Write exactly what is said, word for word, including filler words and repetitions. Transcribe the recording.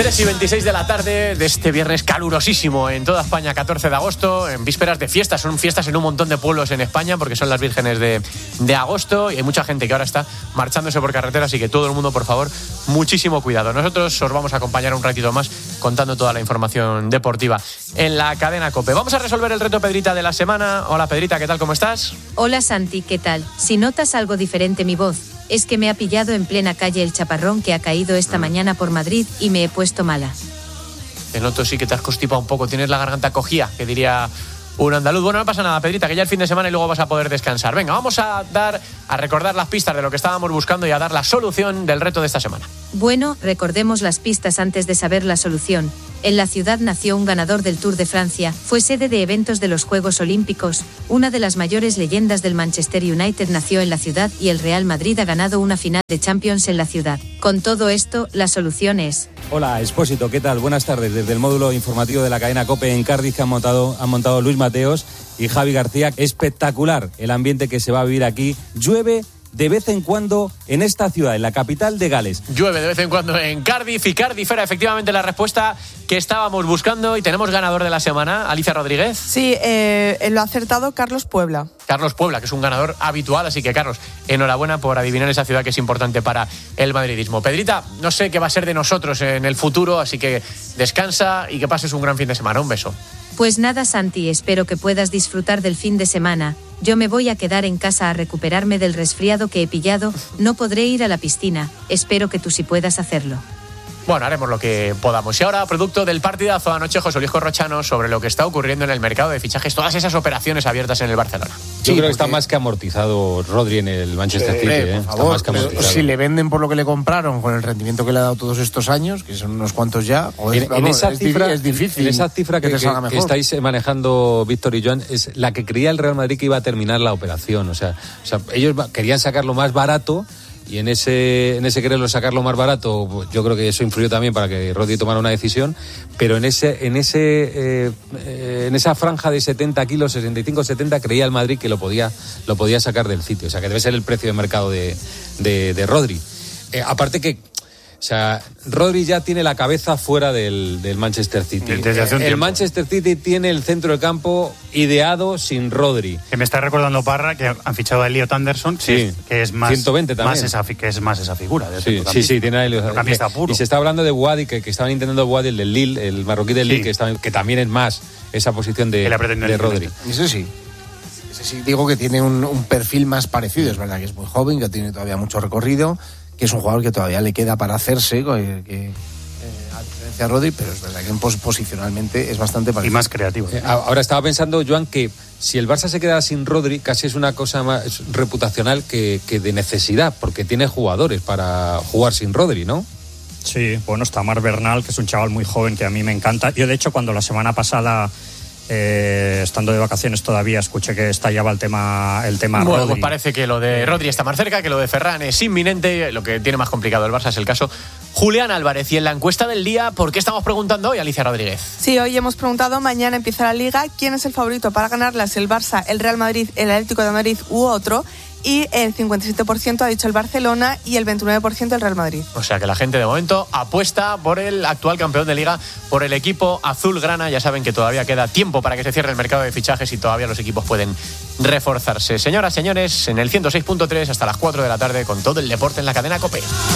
tres y veintiséis de la tarde de este viernes calurosísimo en toda España, catorce de agosto, en vísperas de fiestas. Son fiestas en un montón de pueblos en España porque son las vírgenes de, de agosto y hay mucha gente que ahora está marchándose por carretera, así que todo el mundo, por favor, muchísimo cuidado. Nosotros os vamos a acompañar un ratito más contando toda la información deportiva en la cadena COPE. Vamos a resolver el reto Pedrita de la semana. Hola Pedrita, ¿qué tal? ¿Cómo estás? Hola Santi, ¿qué tal? Si notas algo diferente mi voz, es que me ha pillado en plena calle el chaparrón que ha caído esta mm. mañana por Madrid y me he puesto mala. Te noto sí que te has constipado un poco, tienes la garganta cogida, que diría un andaluz. Bueno, no pasa nada, Pedrita, que ya el fin de semana y luego vas a poder descansar. Venga, vamos a dar, a recordar las pistas de lo que estábamos buscando y a dar la solución del reto de esta semana. Bueno, recordemos las pistas antes de saber la solución. En la ciudad nació un ganador del Tour de Francia, fue sede de eventos de los Juegos Olímpicos, una de las mayores leyendas del Manchester United nació en la ciudad y el Real Madrid ha ganado una final de Champions en la ciudad. Con todo esto, la solución es... Hola, Expósito, ¿qué tal? Buenas tardes. Desde el módulo informativo de la cadena COPE en Cádiz que han montado, han montado Luis Mateos y Javi García. Espectacular el ambiente que se va a vivir aquí. Llueve de vez en cuando en esta ciudad, en la capital de Gales. Llueve de vez en cuando en Cardiff y Cardiff era efectivamente la respuesta que estábamos buscando y tenemos ganador de la semana, Alicia Rodríguez. Sí, eh, lo ha acertado Carlos Puebla. Carlos Puebla, que es un ganador habitual, así que Carlos, enhorabuena por adivinar esa ciudad que es importante para el madridismo. Pedrita, no sé qué va a ser de nosotros en el futuro, así que descansa y que pases un gran fin de semana. Un beso. Pues nada, Santi, espero que puedas disfrutar del fin de semana. Yo me voy a quedar en casa a recuperarme del resfriado que he pillado. No podré ir a la piscina. Espero que tú sí puedas hacerlo. Bueno, haremos lo que podamos. Y ahora, producto del partidazo anoche, José Luis Corrochano, sobre lo que está ocurriendo en el mercado de fichajes, todas esas operaciones abiertas en el Barcelona. Yo sí, creo que está más que amortizado Rodri en el Manchester City. Eh, eh, por favor, está más que amortizado. Si le venden por lo que le compraron, con el rendimiento que le ha dado todos estos años, que son unos cuantos ya, joder, en, vamos, en esa es, cifra, es difícil. En esa cifra que, que, que, que estáis manejando Víctor y Joan, es la que creía el Real Madrid que iba a terminar la operación. O sea, o sea ellos querían sacarlo más barato. Y en ese en ese quererlo sacarlo más barato, yo creo que eso influyó también para que Rodri tomara una decisión. Pero en ese en ese eh, eh, en esa franja de setenta kilos, sesenta y cinco setenta, creía el Madrid que lo podía lo podía sacar del sitio. O sea, que debe ser el precio de mercado de, de, de Rodri. Eh, aparte que, o sea, Rodri ya tiene la cabeza fuera del, del Manchester City. Desde hace un el tiempo. Manchester City tiene el centro del campo ideado sin Rodri. Que me está recordando Parra que han fichado a Elliot Anderson, que, sí, es, que es más ciento veinte también. Más esa, que es más esa figura. De sí, sí, sí, tiene a Elliot Anderson. Y se está hablando de Wadi, que, que estaban intentando Wadi, el del Lille, el marroquí del sí. Lille, que, está, que también es más esa posición de, de Rodri. Eso sí. Ese sí, digo que tiene un, un perfil más parecido. Es verdad que es muy joven, que tiene todavía mucho recorrido, que es un jugador que todavía le queda para hacerse, que, que eh, a diferencia de Rodri, pero es verdad que pos, posicionalmente es bastante parecido. Y más creativo. Eh, ahora estaba pensando, Joan, que si el Barça se queda sin Rodri, casi es una cosa más reputacional que, que de necesidad, porque tiene jugadores para jugar sin Rodri, ¿no? Sí, bueno, está Marc Bernal, que es un chaval muy joven que a mí me encanta. Yo, de hecho, cuando la semana pasada... Eh, estando de vacaciones todavía escuché que estallaba el tema el tema bueno, Rodri. Pues parece que lo de Rodri está más cerca, que lo de Ferran es inminente. Lo que tiene más complicado el Barça es el caso Julián Álvarez. Y en la encuesta del día, ¿por qué estamos preguntando hoy, Alicia Rodríguez? Sí, hoy hemos preguntado, mañana empieza la Liga, ¿quién es el favorito para ganarlas? ¿El Barça, el Real Madrid, el Atlético de Madrid u otro? Y el cincuenta y siete por ciento ha dicho el Barcelona y el veintinueve por ciento el Real Madrid. O sea que la gente de momento apuesta por el actual campeón de Liga, por el equipo azulgrana. Ya saben que todavía queda tiempo para que se cierre el mercado de fichajes y todavía los equipos pueden reforzarse. Señoras, señores, en el ciento seis punto tres hasta las cuatro de la tarde con todo el deporte en la cadena COPE.